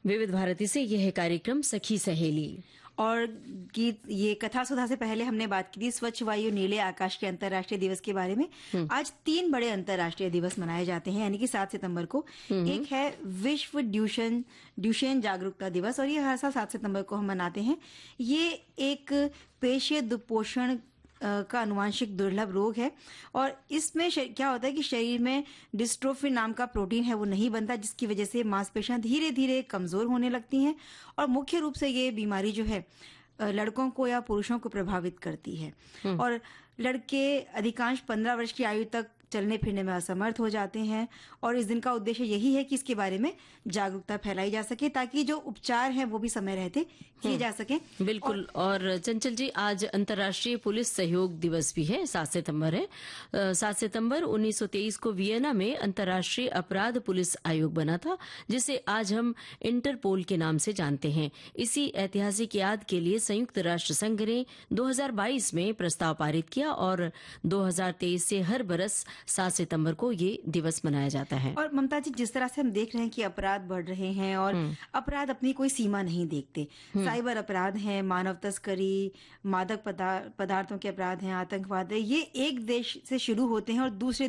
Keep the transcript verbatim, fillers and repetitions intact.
विविध भारती से यह है कार्यक्रम सखी सहेली। और गीत ये कथा सुधा से पहले हमने बात की थी स्वच्छ वायु नीले आकाश के अंतर्राष्ट्रीय दिवस के बारे में। आज तीन बड़े अंतर्राष्ट्रीय दिवस मनाए जाते हैं, यानी कि सात सितंबर को एक है विश्व ड्यूशन ड्यूशेन जागरूकता दिवस, और ये हर साल सात सितंबर को हम मनाते हैं। ये एक पेशीय दुपोषण का अनुवांशिक दुर्लभ रोग है, और इसमें क्या होता है कि शरीर में डिस्ट्रोफिन नाम का प्रोटीन है वो नहीं बनता, जिसकी वजह से मांसपेशियां धीरे धीरे कमजोर होने लगती हैं। और मुख्य रूप से ये बीमारी जो है लड़कों को या पुरुषों को प्रभावित करती है, और लड़के अधिकांश पंद्रह वर्ष की आयु तक चलने फिरने में असमर्थ हो जाते हैं। और इस दिन का उद्देश्य यही है कि इसके बारे में जागरूकता फैलाई जा सके, ताकि जो उपचार हैं वो भी समय रहते किए जा सके। बिल्कुल। और, और चंचल जी, आज अंतर्राष्ट्रीय पुलिस सहयोग दिवस भी है, सात सितंबर है। सात सितंबर उन्नीस सौ तेईस को वियना में अंतर्राष्ट्रीय अपराध पुलिस आयोग बना था, जिसे आज हम इंटरपोल के नाम से जानते हैं। इसी ऐतिहासिक याद के लिए संयुक्त राष्ट्र संघ ने दो हज़ार बाईस में प्रस्ताव पारित किया, और दो हज़ार तेईस से हर बरस सात सितंबर को ये दिवस मनाया जाता है। और ममता जी, जिस तरह से हम देख रहे हैं कि अपराध बढ़ रहे हैं, और अपराध अपनी कोई सीमा नहीं देखते, साइबर अपराध हैं, मानव तस्करी, मादक पदार्थों के अपराध हैं, आतंकवाद है, ये एक देश से शुरू होते हैं और दूसरे